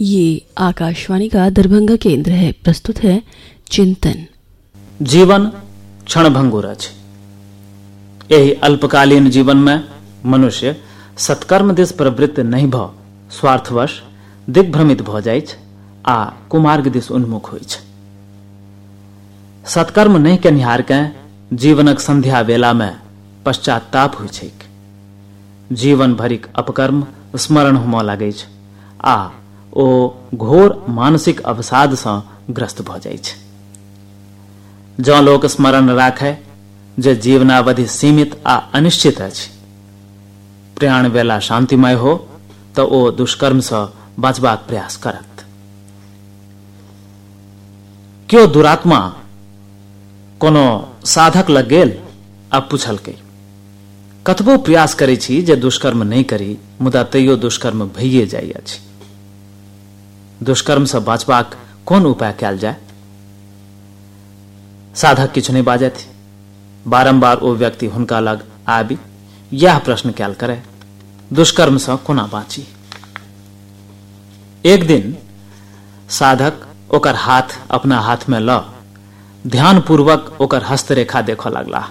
ये आकाशवाणी का दरभंगा केंद्र है। प्रस्तुत है चिंतन। जीवन क्षणभंगुर अछि। एहि अल्पकालीन जीवन में मनुष्य सत्कर्म दिस प्रवृत्त नहीं भ स्वार्थवश दिग्भ्रमित भ जाइत आ कुमार्ग दिस उन्मुख होइत छै। सत्कर्म नहीं केनिहार के जीवनक संध्या बेला में पश्चाताप होइत छैक। जीवन भरिक अपकर्म स्मरण होमय लागैत छै आ ओ घोर मानसिक अवसाद सँ ग्रस्त भ जाइत छै। जँ लोक स्मरण राखै जे जीवनावधि सीमित आ अनिश्चित अछि, प्रयाण बेला शांतिमय हो तऽ ओ दुष्कर्म सँ बचबाक प्रयास करत। केओ दुरात्मा कोनो साधक लग गेल आ पूछलकै, कतबो प्रयास करै छी जे दुष्कर्म नहीं करी, मुदा तैयो दुष्कर्म भइए जाइ अछि। दुष्कर्म सँ बचबाक कोन उपाय कयल जाय? साधक किछु नहीं बाजैत। बारंबार ओ व्यक्ति हुनका लग आबि यह प्रश्न कयल करे, दुष्कर्म सँ कोना बाँची? एक दिन साधक ओकर हाथ अपना हाथ में ल ध्यानपूर्वक ओकर हस्तरेखा देखऽ लागलाह।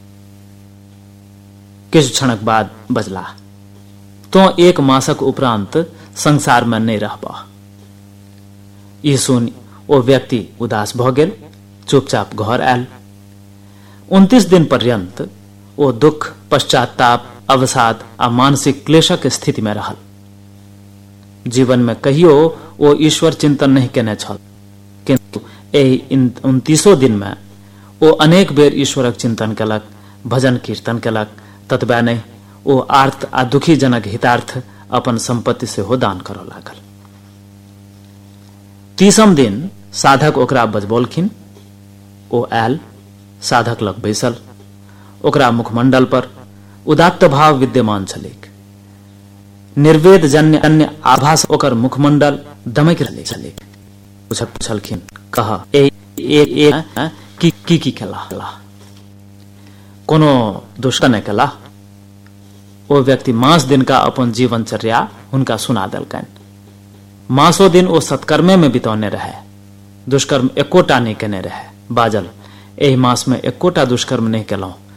किछु क्षणक बाद बजलाह, तो 1 मासक उपरांत संसार में नहीं रहबह। ई सुनि ओ व्यक्ति उदास भ गेल, चुपचाप घर आयल। 29 दिन पर्यंत ओ दुख, पश्चाताप, अवसाद आ मानसिक क्लेशक स्थिति में रहल। जीवन में कहियो ओ ईश्वर चिंतन नहीं केने छल, किंतु एहि 29 दिन में ओ अनेक बेर ईश्वरक चिंतन केलक, भजन कीर्तन केलक। ततबे नहीं, ओ आर्त आ दुखी जनक हितार्थ अपन संपत्ति सेहो दान करऽ लागल। 30म दिन साधक ओकरा बजबौलखिन। ओ आयल, साधक लग बैसल। ओकरा मुखमंडल पर उदात्त भाव विद्यमान छलैक। निर्वेद जन्य आभास ओकर मुखमंडल दमक रहले छलैक। पूछलखिन, कह की केला? कोनो दुष्कर्म नहीं केला? ओ व्यक्ति मास दिन का अपन जीवनचर्या हुनका सुना देलकनि। मासों दिन ओ सत्कर्मे में बितौने रहे, दुष्कर्म एकोटा नहीं केने रहे। बाजल, एहि मास में एकोटा दुष्कर्म नहीं केलहुं।